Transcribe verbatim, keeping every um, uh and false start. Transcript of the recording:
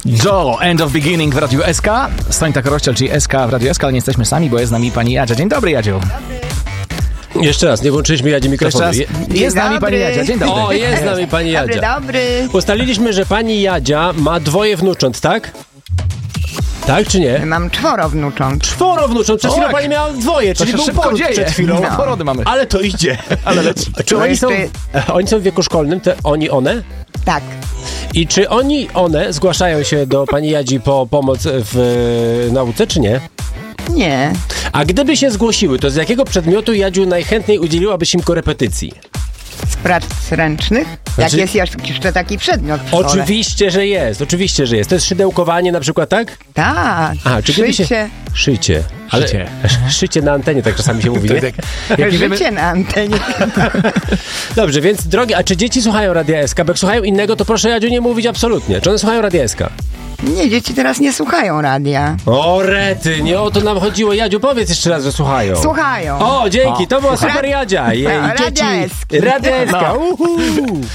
Joe, End of Beginning w Radiu S K. Stańta Korościel, czyli S K w Radiu S K, ale nie jesteśmy sami, bo jest z nami pani Jadzia. Dzień dobry, Jadziu. Jeszcze raz, nie włączyliśmy Jadzi mikrofonu. Jeszcze raz. Jest z nami pani Jadzia. Dzień dobry. O, jest z nami pani Jadzia. Dobry, dobry. Ustaliliśmy, że pani Jadzia ma dwoje wnucząt, tak? Tak czy nie? Mam czworo wnucząt. Czworo wnucząt, przed chwilą Tak. pani miała dwoje, czyli To się był szybko poród dzieje. przed chwilą. No. Porody mamy. Ale to idzie. Ale leci. Czy oni są, oni są w wieku szkolnym, te oni, one? Tak. I czy oni, one zgłaszają się do pani Jadzi po pomoc w e, nauce, czy nie? Nie. A gdyby się zgłosiły, to z jakiego przedmiotu, Jadziu, najchętniej udzieliłabyś im korepetycji? Z prac ręcznych? Znaczy- Jak jest jeszcze taki przedmiot w szkole. Oczywiście, że jest, oczywiście, że jest. To jest szydełkowanie na przykład, tak? Tak. A, czy kiedyś się... Szycie. Szycie. Ale... Szycie. Szycie na antenie, tak czasami się mówi, nie? Tak. Jak nie wiemy- Życie na antenie. Dobrze, więc drogie, a czy dzieci słuchają Radia S K? Bo jak słuchają innego, to proszę, Jadziu, nie mówić absolutnie. Czy one słuchają Radia S K? Nie, dzieci teraz nie słuchają radia. O rety, nie o to nam chodziło. Jadziu, powiedz jeszcze raz, że słuchają. Słuchają. O, dzięki, to była super Jadzia. Jej, Radia dzieci. S K. Radia S K. Uhu.